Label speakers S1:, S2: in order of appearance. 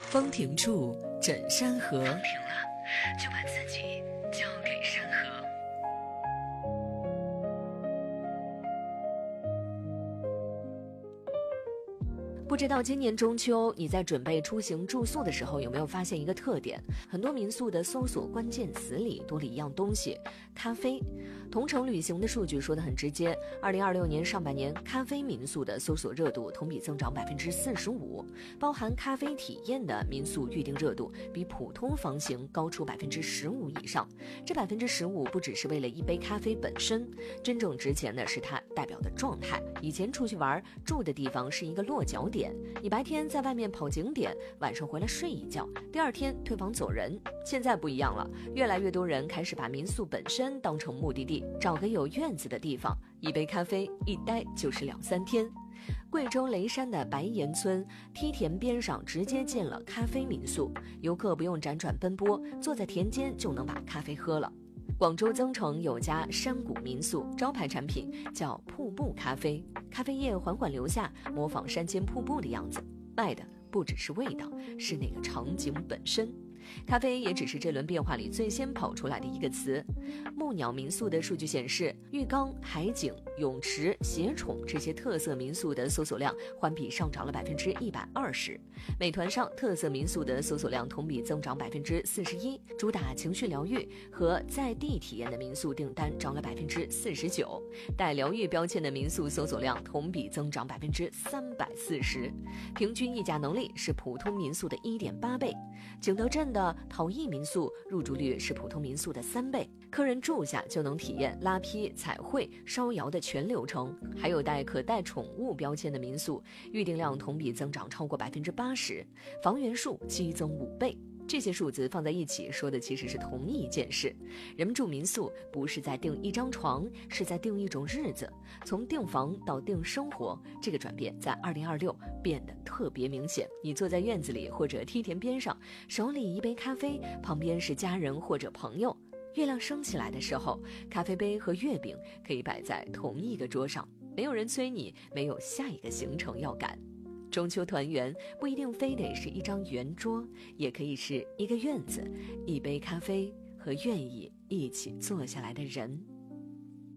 S1: 风停处，枕山河。
S2: 风停了，就把自己交给山河。
S3: 不知道今年中秋你在准备出行住宿的时候有没有发现一个特点，很多民宿的搜索关键词里多了一样东西，咖啡。同程旅行的数据说得很直接，2026年上半年咖啡民宿的搜索热度同比增长45%，包含咖啡体验的民宿预订热度比普通房型高出15%以上。这15%不只是为了一杯咖啡本身，真正值钱的是它代表的状态。以前出去玩住的地方是一个落脚点，你白天在外面跑景点，晚上回来睡一觉，第二天退房走人。现在不一样了，越来越多人开始把民宿本身当成目的地，找个有院子的地方，一杯咖啡一待就是2-3天。贵州雷山的白岩村梯田边上直接建了咖啡民宿，游客不用辗转奔波，坐在田间就能把咖啡喝了。广州增城有家山谷民宿，招牌产品叫瀑布咖啡，咖啡液缓缓流下，模仿山间瀑布的样子，卖的不只是味道，是那个场景本身。咖啡也只是这轮变化里最先跑出来的一个词。木鸟民宿的数据显示，浴缸、海景、泳池、携宠这些特色民宿的搜索量环比上涨了120%。美团上特色民宿的搜索量同比增长41%，主打情绪疗愈和在地体验的民宿订单涨了49%，带疗愈标签的民宿搜索量同比增长340%，平均议价能力是普通民宿的1.8倍。景德镇的陶艺民宿入住率是普通民宿的3倍，客人住下就能体验拉坯、彩绘、烧窑的全流程。还有可带宠物标签的民宿，预订量同比增长超过80%，房源数激增5倍。这些数字放在一起说的其实是同一件事，人们住民宿不是在订一张床，是在订一种日子。从订房到订生活，这个转变在2026变得特别明显。你坐在院子里或者梯田边上，手里一杯咖啡，旁边是家人或者朋友。月亮升起来的时候，咖啡杯和月饼可以摆在同一个桌上，没有人催你，没有下一个行程要赶。中秋团圆不一定非得是一张圆桌，也可以是一个院子，一杯咖啡和愿意一起坐下来的人。